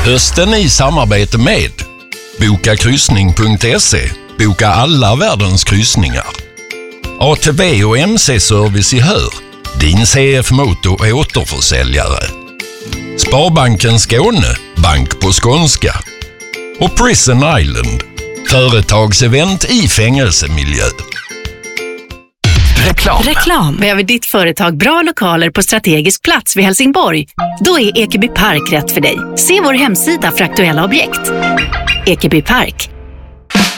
Hösten i samarbete med Bokakryssning.se. Boka alla världens kryssningar. ATV och MC-service i Hör. Din CF Moto återförsäljare. Sparbanken Skåne. Bank på skånska. Och Prison Island. Företagsevent i fängelsemiljö. Reklam. Behöver ditt företag bra lokaler på strategisk plats vid Helsingborg? Då är Ekeby Park rätt för dig. Se vår hemsida för aktuella objekt. Ekeby Park.